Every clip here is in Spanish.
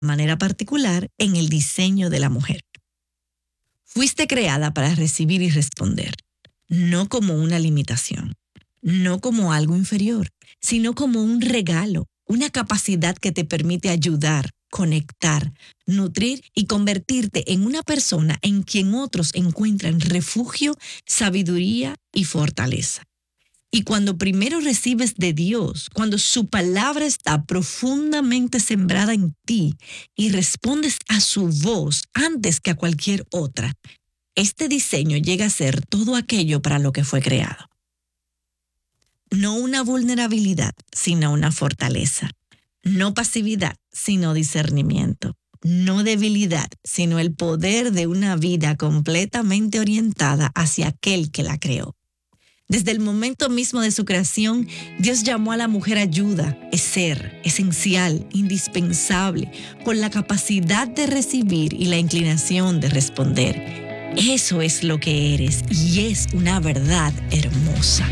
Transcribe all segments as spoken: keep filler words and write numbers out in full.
manera particular en el diseño de la mujer. Fuiste creada para recibir y responder, no como una limitación, no como algo inferior, sino como un regalo, una capacidad que te permite ayudar, conectar, nutrir y convertirte en una persona en quien otros encuentran refugio, sabiduría y fortaleza. Y cuando primero recibes de Dios, cuando su palabra está profundamente sembrada en ti y respondes a su voz antes que a cualquier otra, este diseño llega a ser todo aquello para lo que fue creado. No una vulnerabilidad, sino una fortaleza. No pasividad, sino discernimiento. No debilidad, sino el poder de una vida completamente orientada hacia aquel que la creó. Desde el momento mismo de su creación, Dios llamó a la mujer ayuda, es ser, esencial, indispensable, con la capacidad de recibir y la inclinación de responder. Eso es lo que eres y es una verdad hermosa.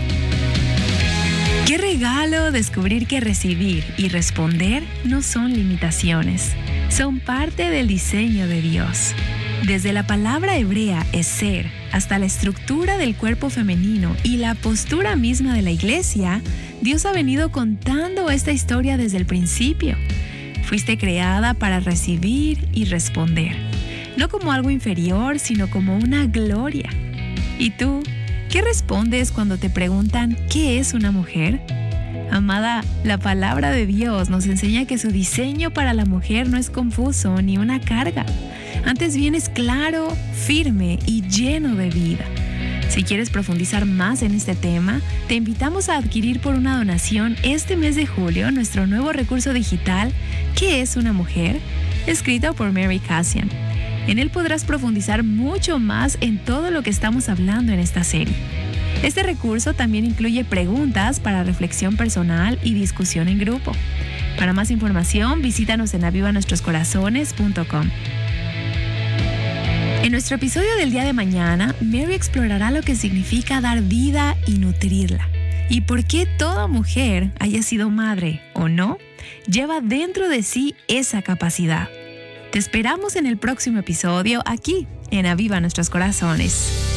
¡Qué regalo descubrir que recibir y responder no son limitaciones! Son parte del diseño de Dios. Desde la palabra hebrea eser hasta la estructura del cuerpo femenino y la postura misma de la iglesia, Dios ha venido contando esta historia desde el principio. Fuiste creada para recibir y responder, no como algo inferior, sino como una gloria. ¿Y tú? ¿Qué respondes cuando te preguntan qué es una mujer? Amada, la palabra de Dios nos enseña que su diseño para la mujer no es confuso ni una carga. Antes bien es claro, firme y lleno de vida. Si quieres profundizar más en este tema, te invitamos a adquirir por una donación este mes de julio nuestro nuevo recurso digital ¿Qué es una mujer?, escrito por Mary Cassian. En él podrás profundizar mucho más en todo lo que estamos hablando en esta serie. Este recurso también incluye preguntas para reflexión personal y discusión en grupo. Para más información, visítanos en aviva nuestros corazones punto com. En nuestro episodio del día de mañana, Mary explorará lo que significa dar vida y nutrirla. Y por qué toda mujer, haya sido madre o no, lleva dentro de sí esa capacidad. Te esperamos en el próximo episodio aquí, en Aviva Nuestros Corazones.